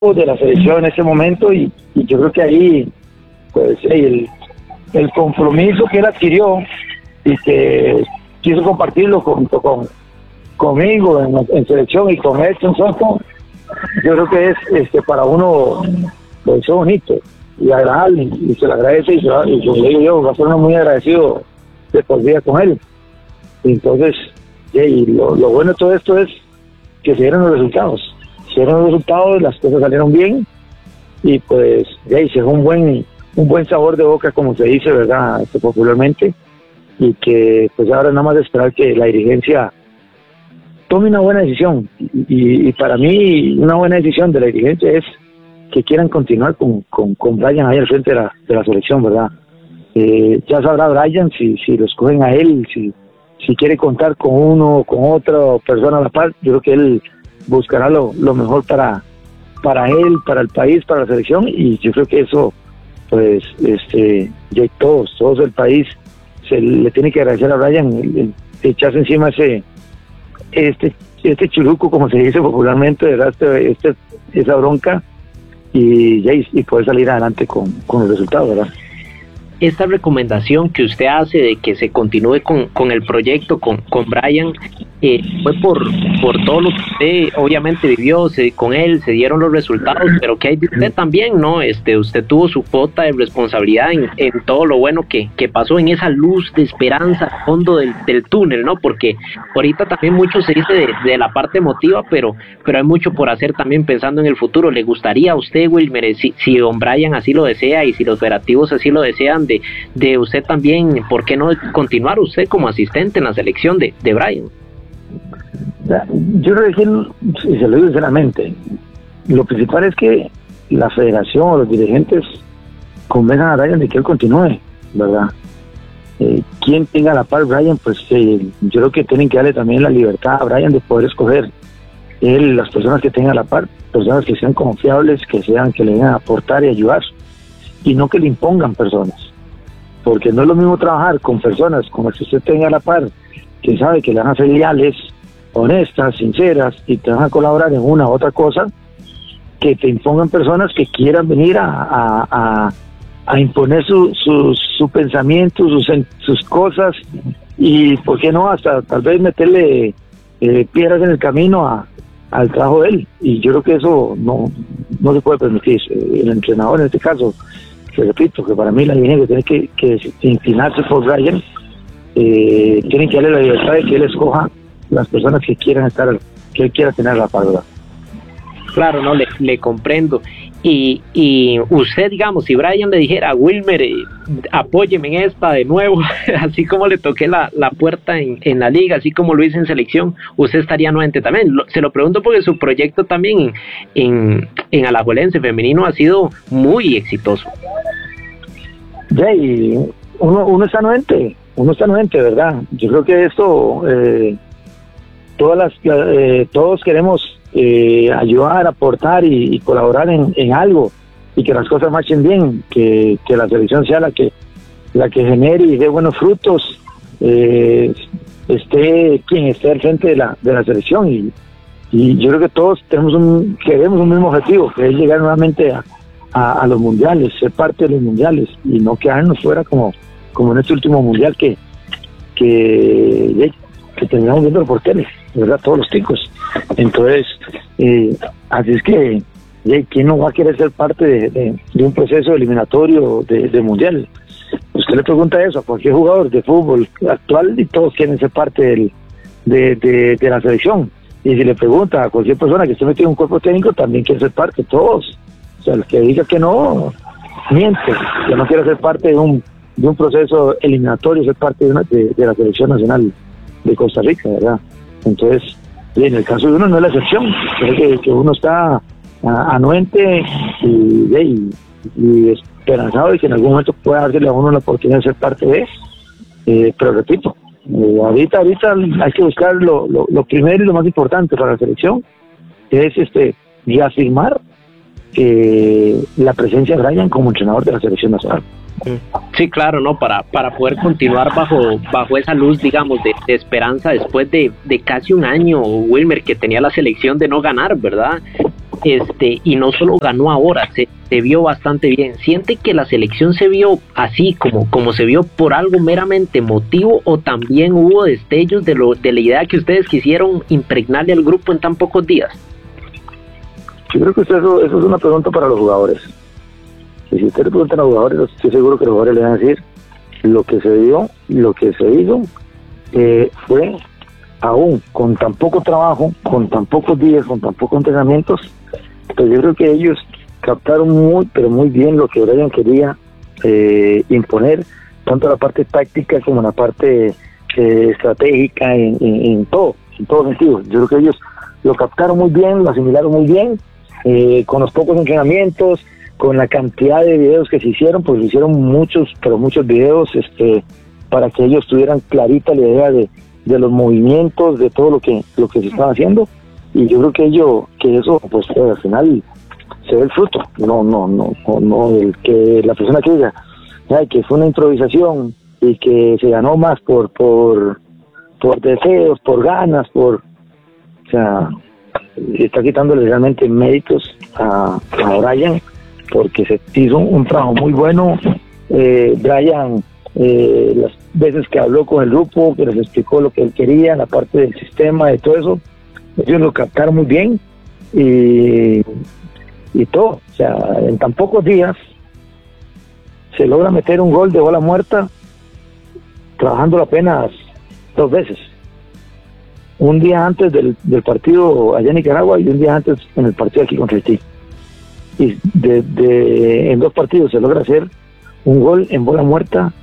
de la selección en ese momento y yo creo que ahí pues el compromiso que él adquirió y que quiso compartirlo conmigo en selección y con Edson Soto, yo creo que es para uno pues, es bonito y agradable y se le agradece y yo le digo yo, va a ser uno muy agradecido de por vida con él. Entonces, y lo bueno de todo esto es que se dieron los resultados. Las cosas salieron bien y pues se dejó un buen sabor de boca, como se dice, ¿verdad? Popularmente, y que pues ahora nada más de esperar que la dirigencia tome una buena decisión y para mí una buena decisión de la dirigencia es que quieran continuar con Brian ahí al frente de la selección, ¿verdad? Ya sabrá Brian si lo escogen a él, si quiere contar con uno o con otra persona a la par. Yo creo que él buscará lo mejor para él, para el país, para la selección, y yo creo que eso pues ya todos el país se le tiene que agradecer a Brian el echarse encima este churuco, como se dice popularmente, ¿verdad? Esa bronca y poder salir adelante con los resultados, ¿verdad? Esta recomendación que usted hace de que se continúe con el proyecto, con Brian, fue por todo lo que usted obviamente vivió con él, se dieron los resultados, pero que hay de usted también, ¿no? Usted tuvo su cuota de responsabilidad en todo lo bueno que pasó, en esa luz de esperanza al fondo del túnel, ¿no? Porque ahorita también mucho se dice de la parte emotiva, pero hay mucho por hacer también pensando en el futuro. ¿Le gustaría a usted, Wilmer, si don Brian así lo desea y si los federativos así lo desean, de usted también, por qué no continuar usted como asistente en la selección de Brian? Yo creo que, y se lo digo sinceramente, lo principal es que la federación o los dirigentes convenzan a Brian de que él continúe, ¿verdad? Quien tenga a la par Brian, pues yo creo que tienen que darle también la libertad a Brian de poder escoger las personas que tengan a la par, personas que sean confiables, que le vengan a aportar y ayudar, y no que le impongan personas, porque no es lo mismo trabajar con personas con las que usted tenga a la par, que sabe que le van a ser leales, honestas, sinceras, y te van a colaborar en una u otra cosa, que te impongan personas que quieran venir a imponer su pensamiento, sus cosas, y por qué no hasta tal vez meterle piedras en el camino al trabajo de él. Y yo creo que eso no se puede permitir. El entrenador en este caso, que repito, que para mí la dirigencia tiene que inclinarse por Brian, tienen que darle la libertad de que él escoja las personas que quieran que él quiera tener la palabra. Claro, no, le comprendo. Y usted, digamos, si Brian le dijera, Wilmer, apóyeme en esta de nuevo, así como le toqué la puerta en la liga, así como lo hice en selección, usted estaría nuevamente también. Se lo pregunto porque su proyecto también en Alajuelense femenino ha sido muy exitoso. Ya, y uno está anuente, ¿verdad? Yo creo que esto, todos queremos ayudar, aportar y colaborar en algo, y que las cosas marchen bien, que la selección sea la que genere y dé buenos frutos, esté quien esté al frente de la selección, y yo creo que todos queremos un mismo objetivo, que es llegar nuevamente a los mundiales, ser parte de los mundiales y no quedarnos fuera como en este último mundial que terminamos viendo por tele, ¿verdad? Todos los ticos. Entonces, así es que ¿quién no va a querer ser parte de un proceso eliminatorio de mundial? Usted le pregunta eso a cualquier jugador de fútbol actual y todos quieren ser parte de la selección. Y si le pregunta a cualquier persona que esté metida en un cuerpo técnico, también quiere ser parte, todos. O sea, el que diga que no, miente, que no quiere ser parte de un proceso eliminatorio, ser parte de la selección nacional de Costa Rica, ¿verdad? Entonces, en el caso de uno no es la excepción, creo que uno está anuente y esperanzado de que en algún momento pueda darle a uno la oportunidad de ser parte de, pero repito, ahorita hay que buscar lo primero y lo más importante para la selección, que es reafirmar la presencia de Brian como entrenador de la selección nacional. Sí, claro, ¿no? Para poder continuar bajo esa luz, digamos, de esperanza después de casi un año, Wilmer, que tenía la selección de no ganar, ¿verdad? y no solo ganó ahora, se vio bastante bien. ¿Siente que la selección se vio así como se vio por algo meramente emotivo, o también hubo destellos de la idea que ustedes quisieron impregnarle al grupo en tan pocos días? Yo creo que eso es una pregunta para los jugadores. Y si ustedes le preguntan a los jugadores, estoy seguro que los jugadores le van a decir lo que se dio, lo que se hizo, fue aún con tan poco trabajo, con tan pocos días, con tan pocos entrenamientos. Pues yo creo que ellos captaron pero muy bien lo que Bryan quería imponer, tanto la parte táctica como la parte estratégica, en todo sentido. Yo creo que ellos lo captaron muy bien, lo asimilaron muy bien, con los pocos entrenamientos, con la cantidad de videos que se hicieron, pues hicieron muchos videos para que ellos tuvieran clarita la idea de los movimientos, de todo lo que se estaba haciendo. Y yo creo que eso pues al final se ve el fruto. No el que la persona que diga que fue una improvisación y que se ganó más por deseos, por ganas, o sea, está quitándole realmente méritos a Bryan, porque se hizo un trabajo muy bueno. Bryan, las veces que habló con el grupo, que les explicó lo que él quería, la parte del sistema, de todo eso, ellos lo captaron muy bien, y todo, o sea, en tan pocos días se logra meter un gol de bola muerta, trabajándolo apenas 2 veces, un día antes del partido allá en Nicaragua y un día antes en el partido aquí contra Haití. Y en 2 partidos se logra hacer un gol en bola muerta,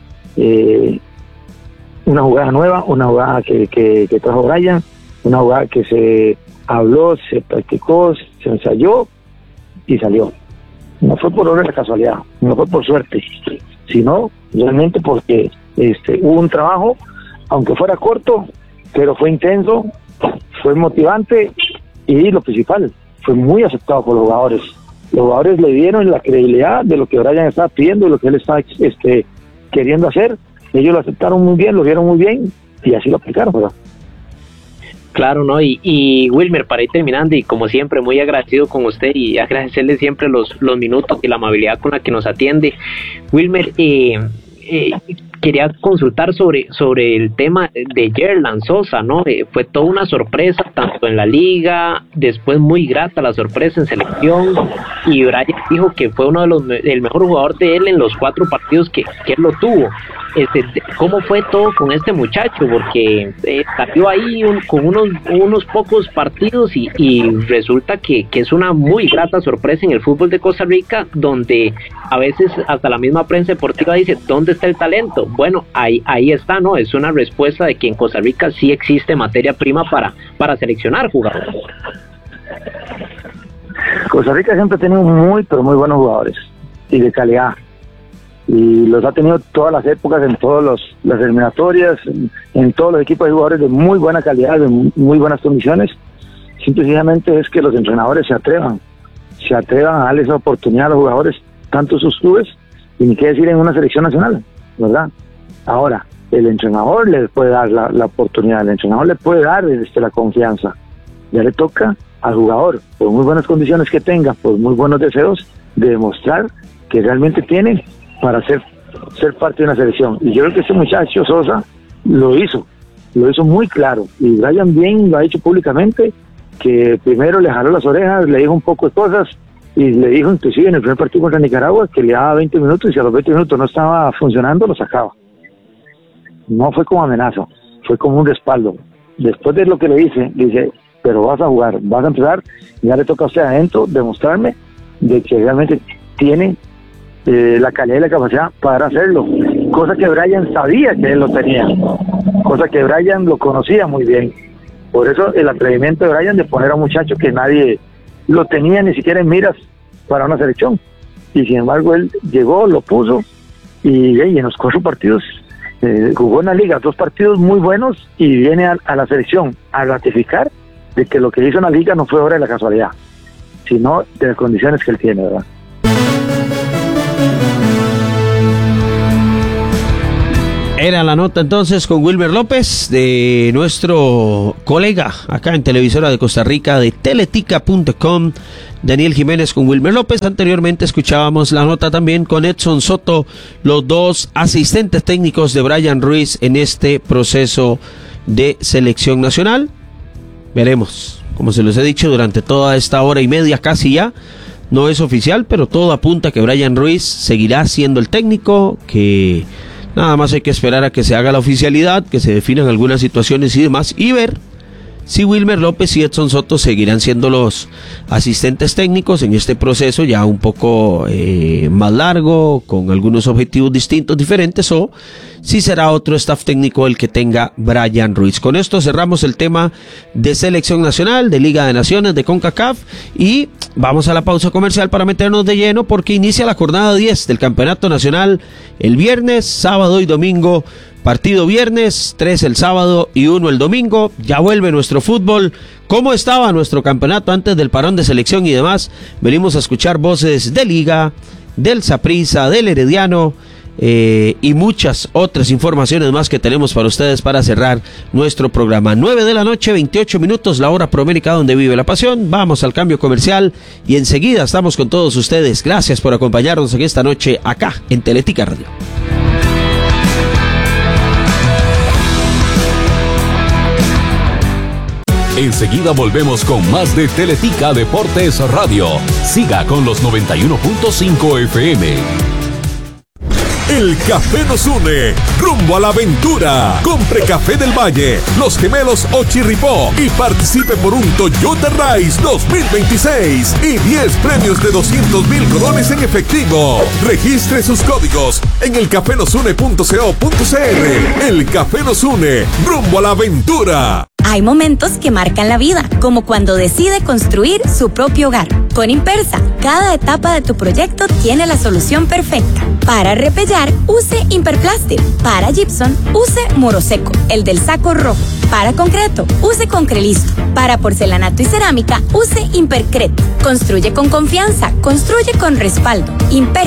una jugada nueva, una jugada que trajo Bryan, una jugada que se habló, se practicó, se ensayó y salió. No fue por obra de la casualidad, no fue por suerte, sino realmente porque hubo un trabajo, aunque fuera corto, pero fue intenso, fue motivante, y lo principal, fue muy aceptado por los jugadores. Los jugadores le dieron la credibilidad de lo que Bryan estaba pidiendo y lo que él estaba queriendo hacer. Ellos lo aceptaron muy bien, lo vieron muy bien, y así lo aplicaron, ¿verdad? Claro, ¿no? Y Wilmer, para ir terminando, y como siempre, muy agradecido con usted, y agradecerle siempre los minutos y la amabilidad con la que nos atiende. Wilmer, quería consultar sobre el tema de Yerlan Sosa, ¿no? Fue toda una sorpresa, tanto en la liga, después muy grata la sorpresa en selección, y Bryan dijo que fue el mejor jugador de él en los 4 partidos que él lo tuvo. ¿Cómo fue todo con este muchacho? Porque salió ahí con unos pocos partidos y resulta que es una muy grata sorpresa en el fútbol de Costa Rica, donde a veces hasta la misma prensa deportiva dice, ¿dónde está el talento? Bueno, ahí está, ¿no? Es una respuesta de que en Costa Rica sí existe materia prima para seleccionar jugadores. Costa Rica siempre ha tenido pero muy buenos jugadores, y de calidad, y los ha tenido todas las épocas, en todas las eliminatorias, en todos los equipos de jugadores de muy buena calidad, de muy buenas condiciones. Simplemente es que los entrenadores se atrevan a darle esa oportunidad a los jugadores, tanto en sus clubes, y ni qué decir en una selección nacional, ¿verdad? Ahora, el entrenador le puede dar la oportunidad, el entrenador le puede dar la confianza. Ya le toca al jugador, por muy buenas condiciones que tenga, por muy buenos deseos, de demostrar que realmente tiene para ser parte de una selección. Y yo creo que este muchacho Sosa lo hizo muy claro, y Bryan bien lo ha dicho públicamente, que primero le jaló las orejas, le dijo un poco de cosas, y le dijo inclusive en el primer partido contra Nicaragua que le daba 20 minutos, y si a los 20 minutos no estaba funcionando, lo sacaba. No fue como amenaza, fue como un respaldo. Después de lo que le dice, pero vas a jugar, vas a empezar, ya le toca a usted adentro demostrarme de que realmente tiene la calidad y la capacidad para hacerlo, cosa que Bryan sabía que él lo tenía, cosa que Bryan lo conocía muy bien. Por eso el atrevimiento de Bryan de poner a un muchacho que nadie lo tenía ni siquiera en miras para una selección, y sin embargo él llegó, lo puso, y en los 4 partidos jugó en la liga 2 partidos muy buenos, y viene a la selección a ratificar de que lo que hizo en la liga no fue obra de la casualidad, sino de las condiciones que él tiene, ¿verdad? Era la nota entonces con Wilmer López, de nuestro colega acá en Televisora de Costa Rica, de teletica.com, Daniel Jiménez con Wilmer López. Anteriormente escuchábamos la nota también con Edson Soto, los dos asistentes técnicos de Brian Ruiz en este proceso de selección nacional. Veremos, como se los he dicho durante toda esta hora y media casi ya, no es oficial, pero todo apunta a que Brian Ruiz seguirá siendo el técnico, que nada más hay que esperar a que se haga la oficialidad, que se definan algunas situaciones y demás, y ver si Wilmer López y Edson Soto seguirán siendo los asistentes técnicos en este proceso ya un poco más largo, con algunos objetivos distintos, diferentes, o si será otro staff técnico el que tenga Brian Ruiz. Con esto cerramos el tema de selección nacional, de Liga de Naciones, de CONCACAF, y vamos a la pausa comercial para meternos de lleno, porque inicia la jornada 10 del Campeonato Nacional el viernes, sábado y domingo. Partido viernes, 3 el sábado y 1 el domingo. Ya vuelve nuestro fútbol. ¿Cómo estaba nuestro campeonato antes del parón de selección y demás? Venimos a escuchar voces de Liga, del Saprissa, del Herediano, y muchas otras informaciones más que tenemos para ustedes para cerrar nuestro programa. 9 de la noche, 28 minutos, la hora promérica donde vive la pasión. Vamos al cambio comercial y enseguida estamos con todos ustedes. Gracias por acompañarnos en esta noche acá en Teletica Radio. Enseguida volvemos con más de Teletica Deportes Radio. Siga con los 91.5 FM. El café nos une, rumbo a la aventura. Compre Café del Valle, Los Gemelos o Chirripó y participe por un Toyota Rise 2026 y 10 premios de 200,000 colones en efectivo. Registre sus códigos en elcafenosune.co.cr. El Café nos une, rumbo a la aventura. Hay momentos que marcan la vida, como cuando decide construir su propio hogar. Con Impersa, cada etapa de tu proyecto tiene la solución perfecta. Para repellar, use Imperplastic. Para gypsum, use Moroseco, el del saco rojo. Para concreto, use Concrelisto. Para porcelanato y cerámica, use Impercret. Construye con confianza, construye con respaldo. Impersa.